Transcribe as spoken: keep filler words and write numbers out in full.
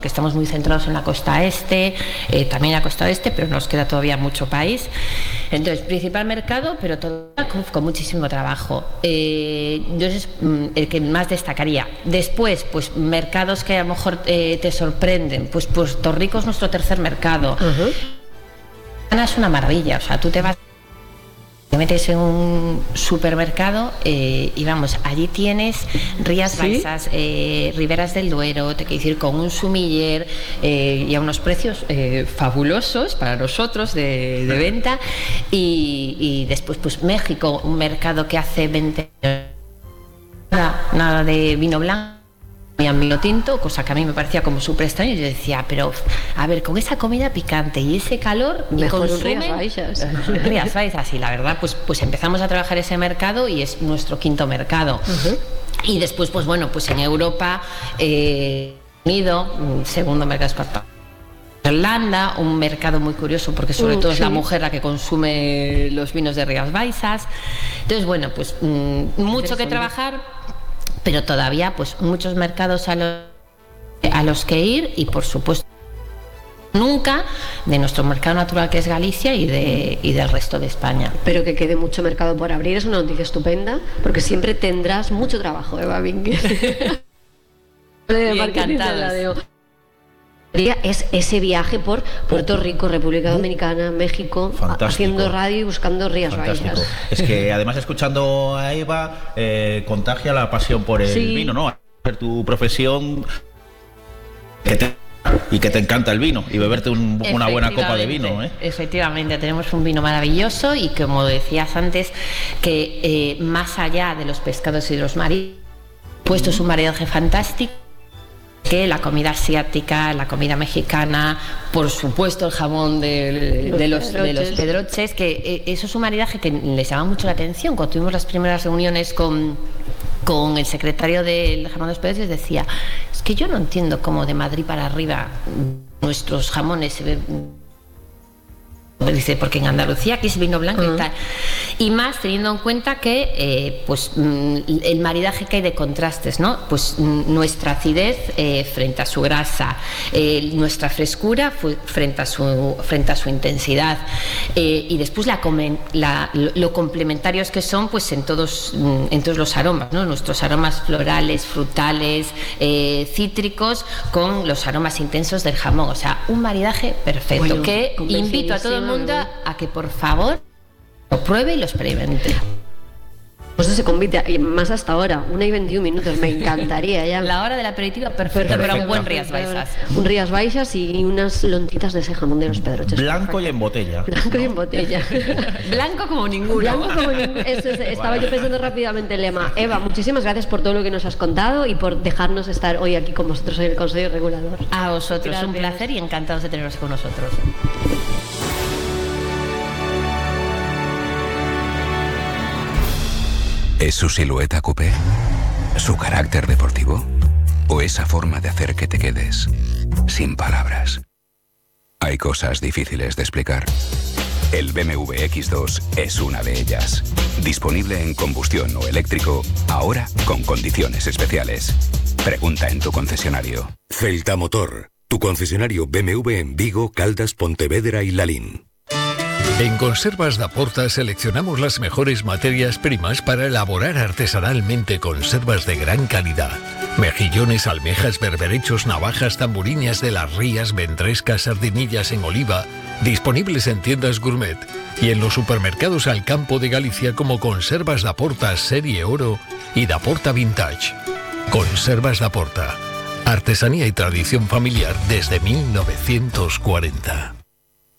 que estamos muy centrados en la costa este, eh, también en la costa oeste, pero nos queda todavía mucho país. Entonces, principal mercado, pero todavía con, con muchísimo trabajo. Eh, entonces, el que más destacaría. Después, pues mercados que a lo mejor eh, te sorprenden. Pues Puerto Rico es nuestro tercer mercado. Uh-huh. Es una maravilla, o sea, tú te vas... Te metes en un supermercado eh, y vamos, allí tienes Rías ¿Sí? Baixas, eh, Riberas del Duero, te quiero decir, con un sumiller eh, y a unos precios eh, fabulosos para nosotros de, de venta. Y, y después, pues México, un mercado que hace veinte años nada, nada de vino blanco, vino tinto, cosa que a mí me parecía como súper extraño. Yo decía, pero a ver, con esa comida picante y ese calor, mejor consumen Rías Baixas. Rías Baixas, y la verdad, pues, pues empezamos a trabajar ese mercado y es nuestro quinto mercado. Uh-huh. Y después, pues bueno, pues en Europa, eh, Unido, segundo mercado es para Irlanda, un mercado muy curioso porque sobre uh, todo es sí. la mujer la que consume los vinos de Rías Baixas. Entonces, bueno, pues mmm, mucho que trabajar, pero todavía pues muchos mercados a los, a los que ir y por supuesto nunca de nuestro mercado natural que es Galicia y de y del resto de España. Pero que quede mucho mercado por abrir es una noticia estupenda porque siempre tendrás mucho trabajo, Eva Vínquez. Encantados. Es ese viaje por Puerto Rico, República Dominicana, México, Fantástico. Haciendo radio y buscando Rías Baixas. Es que además escuchando a Eva eh, contagia la pasión por el sí. vino, ¿no? Hacer tu profesión que te, y que te encanta el vino y beberte un, una buena copa de vino, ¿eh? Efectivamente, tenemos un vino maravilloso y como decías antes, que eh, más allá de los pescados y de los mariscos, puesto es un maridaje fantástico. Que la comida asiática, la comida mexicana, por supuesto el jamón de, de, los, de los pedroches, que eso es un maridaje que les llama mucho la atención. Cuando tuvimos las primeras reuniones con, con el secretario del jamón de los pedroches, decía, es que yo no entiendo cómo de Madrid para arriba nuestros jamones se ven... Dice, porque en Andalucía aquí es vino blanco uh-huh. y tal. Y más teniendo en cuenta que eh, pues el maridaje que hay de contrastes, ¿no? Pues nuestra acidez eh, frente a su grasa, eh, nuestra frescura frente a su, frente a su intensidad. Eh, y después la, la, lo complementarios que son pues en todos, en todos los aromas, ¿no? Nuestros aromas florales, frutales, eh, cítricos, con los aromas intensos del jamón. O sea, un maridaje perfecto, bueno, que invito a todo el mundo a que por favor lo pruebe y lo experimente. Pues se convite, más hasta ahora, una y veintiún minutos, me encantaría ya. La hora del aperitivo perfecto, pero un buen Rías Baixas. Un Rías Baixas y unas lontitas de ese jamón de los pedroches. Blanco y en botella. Blanco y en botella. Blanco como ninguno. Blanco como ninguno. Eso es, estaba yo pensando rápidamente el lema. Eva, muchísimas gracias por todo lo que nos has contado y por dejarnos estar hoy aquí con vosotros en el Consejo Regulador. A vosotros, gracias. Un placer y encantados de teneros con nosotros. ¿Es su silueta coupé? ¿Su carácter deportivo? ¿O esa forma de hacer que te quedes sin palabras? Hay cosas difíciles de explicar. El B M W X dos es una de ellas. Disponible en combustión o eléctrico, ahora con condiciones especiales. Pregunta en tu concesionario. Celta Motor, tu concesionario B M W en Vigo, Caldas, Pontevedra y Lalín. En Conservas da Porta seleccionamos las mejores materias primas para elaborar artesanalmente conservas de gran calidad. Mejillones, almejas, berberechos, navajas, tamburiñas de las rías, ventrescas, sardinillas en oliva, disponibles en tiendas gourmet y en los supermercados al campo de Galicia como Conservas da Porta Serie Oro y da Porta Vintage. Conservas da Porta, artesanía y tradición familiar desde mil novecientos cuarenta.